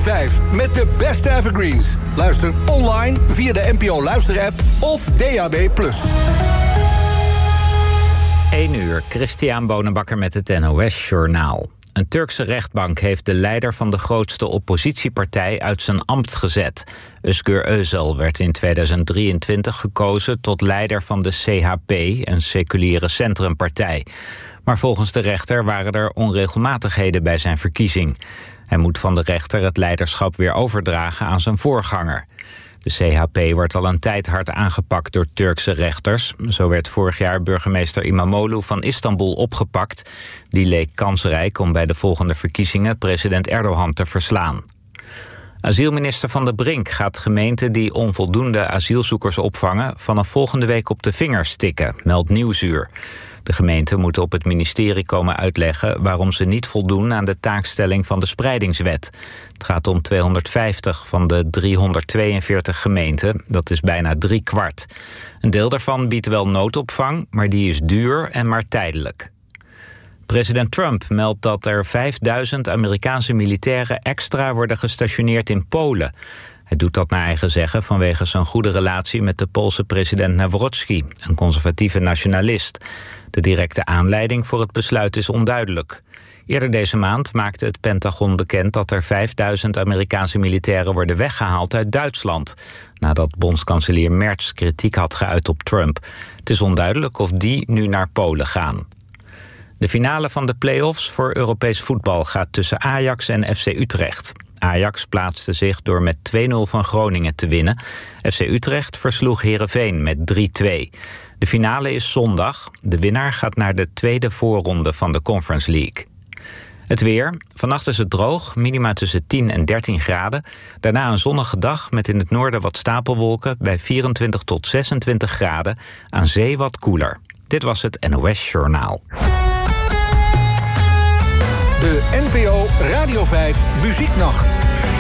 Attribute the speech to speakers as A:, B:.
A: 5 met de beste evergreens. Luister online via de NPO Luisterapp of DAB+.
B: 1 uur, Christian Bonenbakker met het NOS Journaal. Een Turkse rechtbank heeft de leider van de grootste oppositiepartij uit zijn ambt gezet. Özgür Özel werd in 2023 gekozen tot leider van de CHP, een seculiere centrumpartij. Maar volgens de rechter waren er onregelmatigheden bij zijn verkiezing. Hij moet van de rechter het leiderschap weer overdragen aan zijn voorganger. De CHP wordt al een tijd hard aangepakt door Turkse rechters. Zo werd vorig jaar burgemeester İmamoğlu van Istanbul opgepakt. Die leek kansrijk om bij de volgende verkiezingen president Erdogan te verslaan. Asielminister Van der Brink gaat gemeenten die onvoldoende asielzoekers opvangen vanaf volgende week op de vingers tikken, meldt Nieuwsuur. De gemeenten moeten op het ministerie komen uitleggen waarom ze niet voldoen aan de taakstelling van de spreidingswet. Het gaat om 250 van de 342 gemeenten, dat is bijna 3/4. Een deel daarvan biedt wel noodopvang, maar die is duur en maar tijdelijk. President Trump meldt dat er 5000 Amerikaanse militairen extra worden gestationeerd in Polen. Hij doet dat naar eigen zeggen vanwege zijn goede relatie met de Poolse president Nawrocki, een conservatieve nationalist. De directe aanleiding voor het besluit is onduidelijk. Eerder deze maand maakte het Pentagon bekend dat er 5000 Amerikaanse militairen worden weggehaald uit Duitsland, nadat bondskanselier Merz kritiek had geuit op Trump. Het is onduidelijk of die nu naar Polen gaan. De finale van de play-offs voor Europees voetbal gaat tussen Ajax en FC Utrecht. Ajax plaatste zich door met 2-0 van Groningen te winnen. FC Utrecht versloeg Heerenveen met 3-2. De finale is zondag. De winnaar gaat naar de tweede voorronde van de Conference League. Het weer. Vannacht is het droog, minima tussen 10 en 13 graden. Daarna een zonnige dag met in het noorden wat stapelwolken bij 24 tot 26 graden. Aan zee wat koeler. Dit was het NOS Journaal.
A: De NPO Radio 5 Muzieknacht.